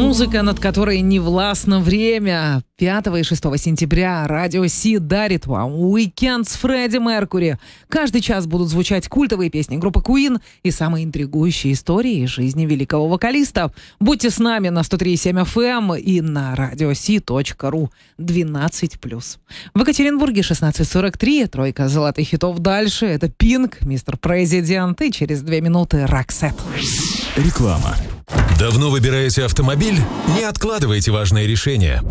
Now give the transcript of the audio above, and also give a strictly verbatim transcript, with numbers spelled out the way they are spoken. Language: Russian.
Музыка, над которой не властно время. пятого и шестого сентября Радио Си дарит вам уикенд с Фредди Меркьюри. Каждый час будут звучать культовые песни группы Queen и самые интригующие истории из жизни великого вокалиста. Будьте с нами на сто три и семь эф эм и на радиоси точка ру двенадцать плюс. В Екатеринбурге шестнадцать сорок три. Тройка золотых хитов дальше. Это Пинк, Мистер Президент и через две минуты Роксет. Реклама. Давно выбираете автомобиль? Не откладывайте важные решения.